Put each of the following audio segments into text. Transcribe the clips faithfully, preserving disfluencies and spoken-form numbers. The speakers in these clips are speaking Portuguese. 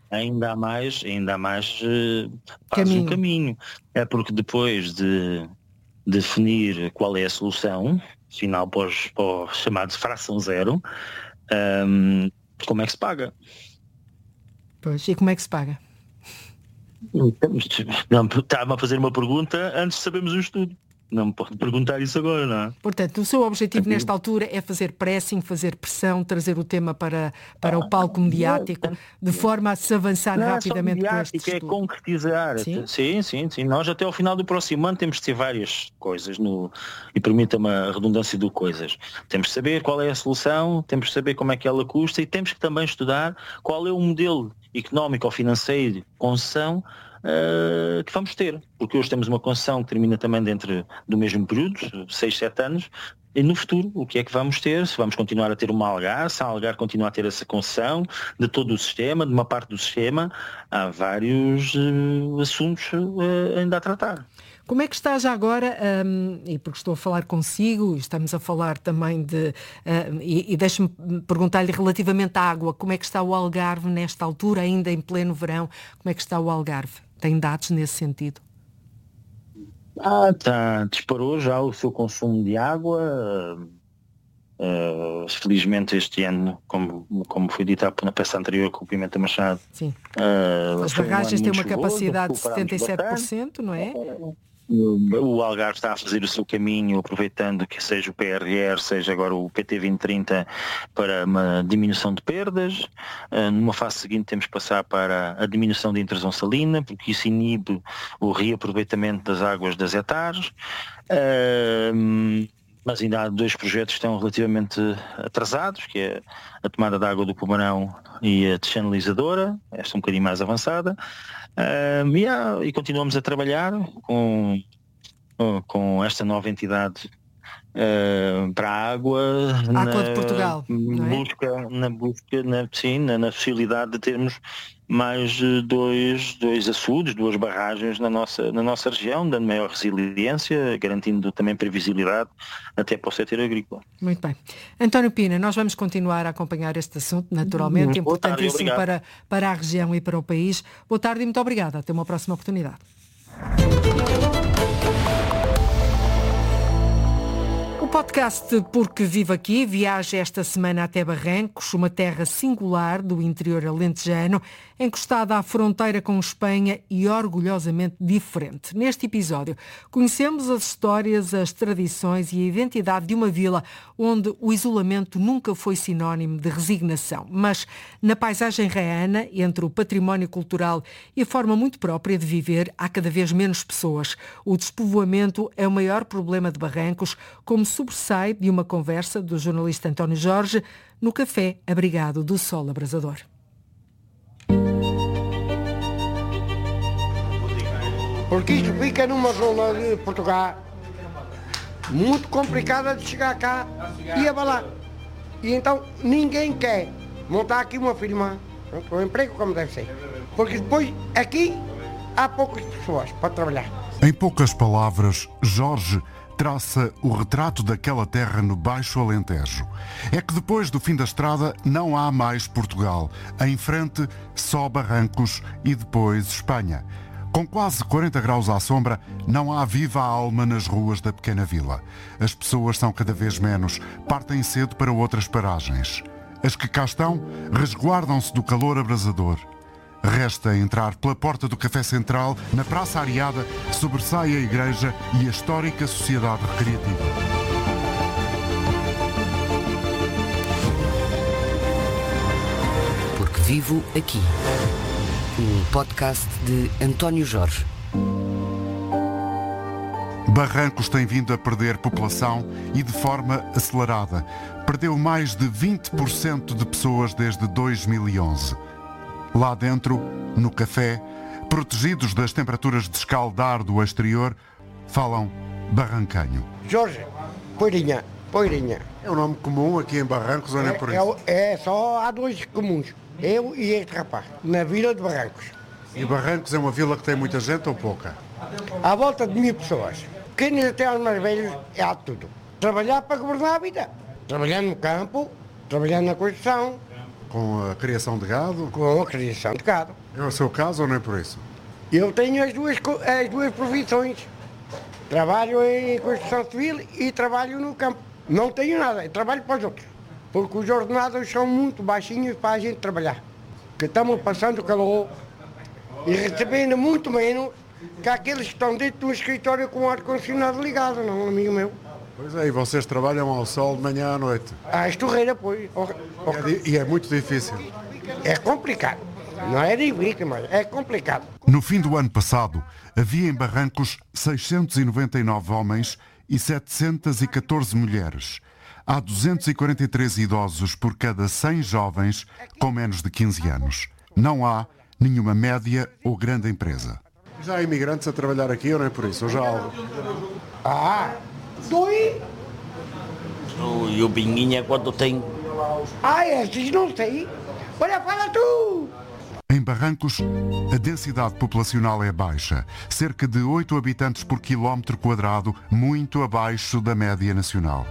ainda há mais, ainda há mais uh, faz um caminho. É porque depois de definir qual é a solução final para os, para os chamados fração zero, um, como é que se paga? Pois, e como é que se paga? Não, está-me a fazer uma pergunta antes de sabermos o estudo. Não me pode perguntar isso agora, não é? Portanto, o seu objetivo nesta altura é fazer pressing, fazer pressão, trazer o tema para, para o palco mediático, de forma a se avançar não rapidamente é só com este estudo. É concretizar. Sim? sim, sim, sim. Nós até ao final do próximo ano temos de ter várias coisas, no, e permita-me a redundância do coisas. Temos de saber qual é a solução, temos de saber como é que ela custa e temos que também estudar qual é o modelo económico ou financeiro de concessão Uh, que vamos ter, porque hoje temos uma concessão que termina também dentro do mesmo período, seis, sete anos, e no futuro o que é que vamos ter? Se vamos continuar a ter uma Algar, se a Algar continua a ter essa concessão de todo o sistema, de uma parte do sistema, há vários uh, assuntos uh, ainda a tratar. Como é que está já agora, um, e porque estou a falar consigo, estamos a falar também de, uh, e, e deixe-me perguntar-lhe relativamente à água, como é que está o Algarve nesta altura, ainda em pleno verão, como é que está o Algarve? Tem dados nesse sentido? Ah, tá, disparou já o seu consumo de água, uh, felizmente este ano, como, como foi dito na peça anterior com o Pimenta Machado. Sim. Uh, As barragens um têm uma chuvoso, capacidade de setenta e sete por cento, não é? O Algarve está a fazer o seu caminho, aproveitando que seja o P R R, seja agora o P T vinte trinta, para uma diminuição de perdas. Uh, numa fase seguinte temos que passar para a diminuição da intrusão salina, porque isso inibe o reaproveitamento das águas das hectares. Uh, mas ainda há dois projetos que estão relativamente atrasados, que é a tomada de água do Pomarão e a deschanalizadora, esta um bocadinho mais avançada. Uh, e, há, e continuamos a trabalhar com, com esta nova entidade uh, para a água, a na Água de Portugal, não é? busca, na busca, na, sim, na, na possibilidade de termos mais dois, dois açudes, duas barragens na nossa, na nossa região, dando maior resiliência, garantindo também previsibilidade até para o setor agrícola. Muito bem. António Pina, nós vamos continuar a acompanhar este assunto, naturalmente, importantíssimo para, para a região e para o país. Boa tarde e muito obrigada. Até uma próxima oportunidade. O podcast Porque Vivo Aqui viaja esta semana até Barrancos, uma terra singular do interior alentejano, encostada à fronteira com Espanha e orgulhosamente diferente. Neste episódio, conhecemos as histórias, as tradições e a identidade de uma vila onde o isolamento nunca foi sinónimo de resignação. Mas na paisagem raiana, entre o património cultural e a forma muito própria de viver, há cada vez menos pessoas. O despovoamento é o maior problema de Barrancos, como sobressai de uma conversa do jornalista António Jorge no café abrigado do Sol Abrasador. Porque isto fica numa zona de Portugal muito complicada de chegar cá e abalar. E então ninguém quer montar aqui uma firma, um emprego como deve ser. Porque depois aqui há poucas pessoas para trabalhar. Em poucas palavras, Jorge traça o retrato daquela terra no Baixo Alentejo. É que depois do fim da estrada não há mais Portugal. Em frente, só Barrancos e depois Espanha. Com quase quarenta graus à sombra, não há viva alma nas ruas da pequena vila. As pessoas são cada vez menos, partem cedo para outras paragens. As que cá estão resguardam-se do calor abrasador. Resta entrar pela porta do Café Central, na Praça Areada, sobressai a igreja e a histórica Sociedade Recreativa. Porque Vivo Aqui. Um podcast de António Jorge. Barrancos tem vindo a perder população e de forma acelerada. Perdeu mais de vinte por cento de pessoas desde dois mil e onze. Lá dentro, no café, protegidos das temperaturas de escaldar do exterior, falam barrancanho. Jorge, Poeirinha, Poeirinha. É um nome comum aqui em Barrancos ou não é por isso? É, é só há dois comuns, eu e este rapaz, na vila de Barrancos. E Barrancos é uma vila que tem muita gente ou pouca? À volta de mil pessoas. Pequenos até aos mais velhos, há tudo. Trabalhar para governar a vida. Trabalhar no campo, trabalhar na construção. com a criação de gado? Com a criação de gado. É o seu caso ou não é por isso? Eu tenho as duas, as duas profissões. Trabalho em construção civil e trabalho no campo. Não tenho nada, trabalho para os outros. Porque os ordenados são muito baixinhos para a gente trabalhar. Que estamos passando calor e recebendo muito menos que aqueles que estão dentro de um escritório com o ar-condicionado ligado, não, amigo meu. Pois é, e vocês trabalham ao sol de manhã à noite. À estorreira, pois. E é muito difícil. É complicado. Não é difícil, mas é complicado. No fim do ano passado, havia em Barrancos seiscentos e noventa e nove homens e setecentas e catorze mulheres. Há duzentos e quarenta e três idosos por cada cem jovens com menos de quinze anos. Não há nenhuma média ou grande empresa. Já há imigrantes a trabalhar aqui ou não é por isso? Ou já há algo? Ah, dois? E o Pinguinha quanto tem? Ah, esses não sei. Olha, fala tu! Em Barrancos, a densidade populacional é baixa, cerca de oito habitantes por quilómetro quadrado, muito abaixo da média nacional.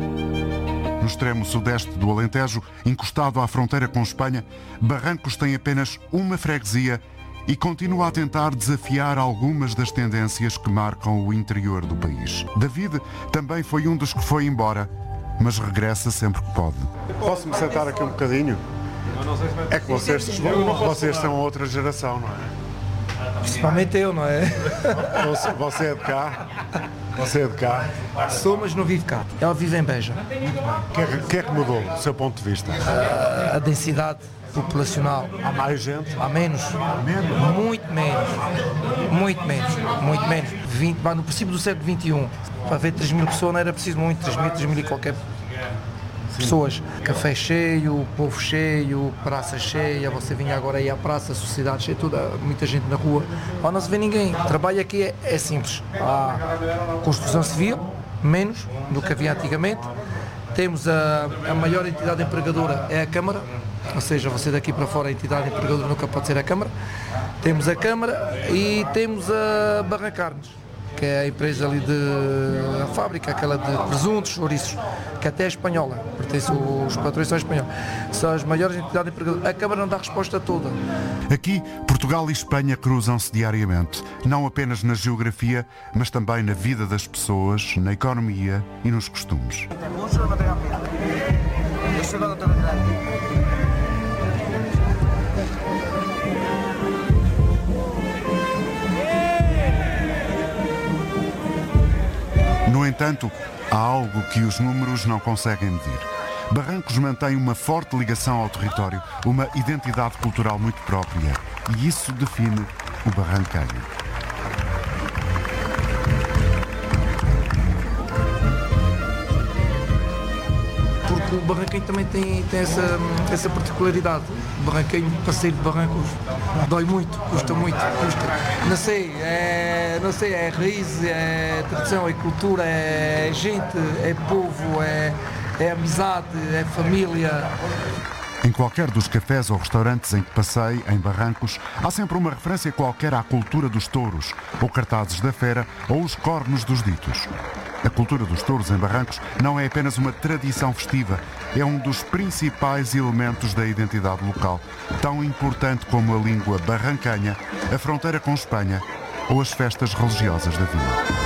No extremo sudeste do Alentejo, encostado à fronteira com Espanha, Barrancos tem apenas uma freguesia e continua a tentar desafiar algumas das tendências que marcam o interior do país. David também foi um dos que foi embora, mas regressa sempre que pode. Posso-me sentar aqui um bocadinho? É que vocês, vocês são outra geração, não é? Principalmente eu, não é? Você, você é de cá? Você é de cá? Sou, mas não vivo cá. Ela vive em Beja. O que, é, que é que mudou, do seu ponto de vista? A, a densidade populacional. Há mais gente? Há menos. Menos? Muito menos. Muito menos. Muito menos. vinte, no princípio do século vinte e um, para ver três mil pessoas não era preciso muito. três mil, três mil e qualquer pessoas. Café cheio, povo cheio, praça cheia. Você vinha agora aí à praça, a sociedade cheia, toda, muita gente na rua. Lá não se vê ninguém. O trabalho aqui é, é simples. Há construção civil, menos do que havia antigamente. Temos a, a maior entidade empregadora, é a Câmara. Ou seja, você daqui para fora, a entidade empregadora nunca pode ser a Câmara. Temos a Câmara e temos a Barrancarnes, que é a empresa ali de a fábrica, aquela de presuntos, chouriços, que até é espanhola, pertence, os patrões são espanhóis. São as maiores entidades empregadoras. A Câmara não dá resposta toda. Aqui, Portugal e Espanha cruzam-se diariamente, não apenas na geografia, mas também na vida das pessoas, na economia e nos costumes. No entanto, há algo que os números não conseguem medir. Barrancos mantém uma forte ligação ao território, uma identidade cultural muito própria, e isso define o barranqueiro. Porque o barranqueiro também tem, tem essa, essa particularidade. O barranqueiro, passeio de Barrancos, dói muito, custa muito, custa. Não sei, é, não sei, é raiz, é tradição, é cultura, é gente, é povo, é, é amizade, é família. Em qualquer dos cafés ou restaurantes em que passei, em Barrancos, há sempre uma referência qualquer à cultura dos touros, ou cartazes da feira, ou os cornos dos ditos. A cultura dos touros em Barrancos não é apenas uma tradição festiva, é um dos principais elementos da identidade local, tão importante como a língua barrancanha, a fronteira com Espanha ou as festas religiosas da vila.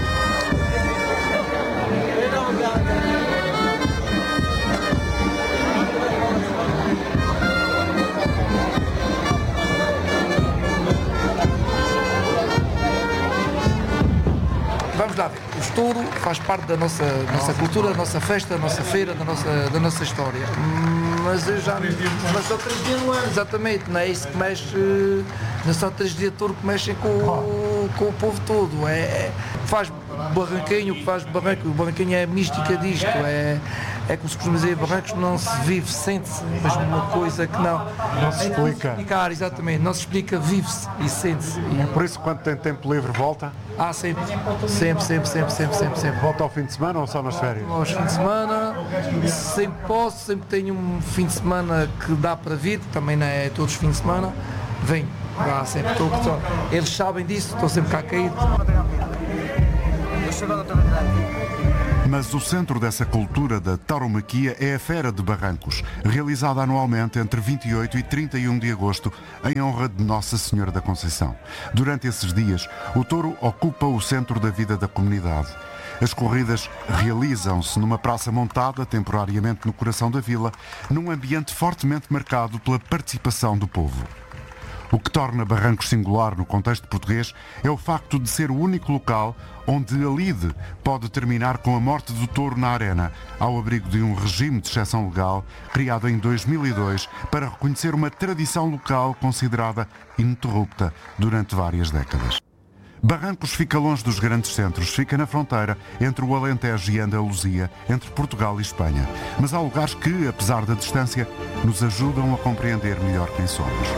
Vamos lá ver, o touro faz parte da nossa, nossa cultura, da nossa festa, da nossa feira, da nossa, da nossa história. Mas eu já. Mas só três dias no ano. Exatamente, não é isso que mexe. Não são três dias de touro que mexem com, com o povo todo. É, é, faz barranquinho, o que faz barranco, o barranquinho é a mística disto. É, é como se costuma dizer, Barrancos não se vive, sente-se, mas uma coisa que não. Não se explica. Explicar, exatamente, não se explica, vive-se e sente-se. E... É por isso que quando tem tempo livre volta? Ah, sempre, sempre, sempre, sempre, sempre, sempre, sempre. Volta ao fim de semana ou só nas férias? Aos fins de semana, sempre posso, sempre tenho um fim de semana que dá para vir, também não é todos os fins de semana, venho, lá sempre, estou, estou, eles sabem disso, estou sempre cá caído. Mas o centro dessa cultura da tauromaquia é a Feira de Barrancos, realizada anualmente entre vinte e oito e trinta e um de agosto, em honra de Nossa Senhora da Conceição. Durante esses dias, o touro ocupa o centro da vida da comunidade. As corridas realizam-se numa praça montada temporariamente no coração da vila, num ambiente fortemente marcado pela participação do povo. O que torna Barrancos singular no contexto português é o facto de ser o único local onde a lide pode terminar com a morte do touro na arena, ao abrigo de um regime de exceção legal criado em dois mil e dois para reconhecer uma tradição local considerada ininterrupta durante várias décadas. Barrancos fica longe dos grandes centros, fica na fronteira entre o Alentejo e a Andaluzia, entre Portugal e Espanha. Mas há lugares que, apesar da distância, nos ajudam a compreender melhor quem somos.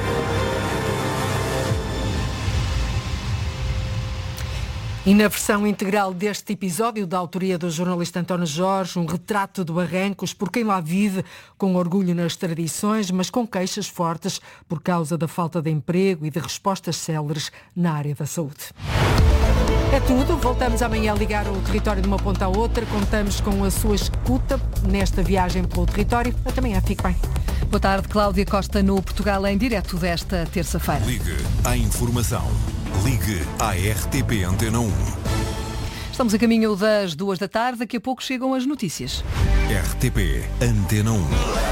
E na versão integral deste episódio, da autoria do jornalista António Jorge, um retrato de Barrancos por quem lá vive, com orgulho nas tradições, mas com queixas fortes por causa da falta de emprego e de respostas céleres na área da saúde. É tudo. Voltamos amanhã a ligar o território de uma ponta à outra. Contamos com a sua escuta nesta viagem pelo território. Até amanhã. Fique bem. Boa tarde, Cláudia Costa no Portugal em direto desta terça-feira. Ligue à informação. Ligue à R T P Antena um. Estamos a caminho das duas da tarde. Daqui a pouco chegam as notícias. R T P Antena um.